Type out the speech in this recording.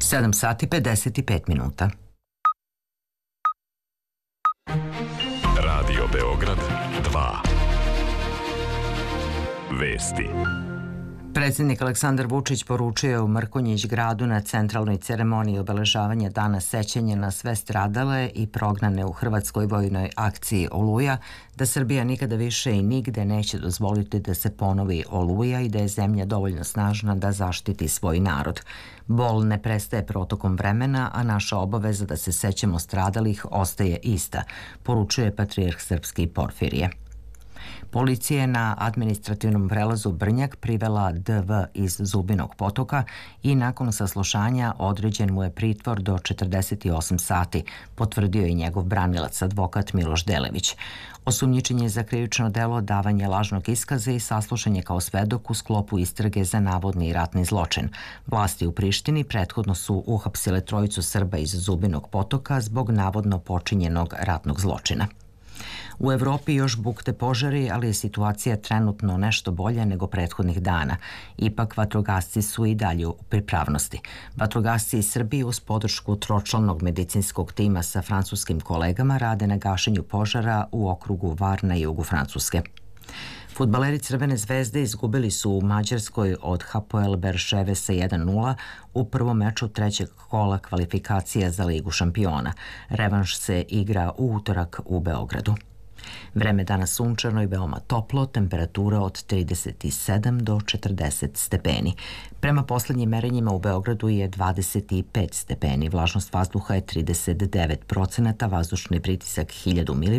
7 sati 55 minuta. Radio Beograd 2. Vesti. Predsjednik Aleksandar Vučić poručio je u Mrkonjić Gradu na centralnoj ceremoniji obeležavanja Dana sećanja na sve stradale i prognane u hrvatskoj vojnoj akciji Oluja da Srbija nikada više i nigde neće dozvoliti da se ponovi Oluja i da je zemlja dovoljno snažna da zaštiti svoj narod. Bol ne prestaje protokom vremena, a naša obaveza da se sećamo stradalih ostaje ista, poručuje patrijarh srpski Porfirije. Policija je na administrativnom prelazu Brnjak privela DV iz Zubinog Potoka i nakon saslušanja određen mu je pritvor do 48 sati, potvrdio je njegov branilac, advokat Miloš Delević. Osumnjičen je za krivično delo davanje lažnog iskaza i saslušan je kao svedok u sklopu istrage za navodni ratni zločin. Vlasti u Prištini prethodno su uhapsile trojicu Srba iz Zubinog Potoka zbog navodno počinjenog ratnog zločina. U Evropi još bukte požari, ali je situacija trenutno nešto bolja nego prethodnih dana. Ipak vatrogasci su i dalje u pripravnosti. Vatrogasci iz Srbije uz podršku tročlanog medicinskog tima sa francuskim kolegama rade na gašenju požara u okrugu Var na jugu Francuske. Fudbaleri Crvene zvezde izgubili su u Mađarskoj od Hapoel Berševe sa 1:0 u prvom meču trećeg kola kvalifikacija za Ligu šampiona. Revanš se igra u utorak u Beogradu. Vreme danas sunčano i veoma toplo, temperatura od 37 do 40 stepeni. Prema poslednjim merenjima u Beogradu je 25 stepeni, vlažnost vazduha je 39%, vazdušni pritisak 1000 mm.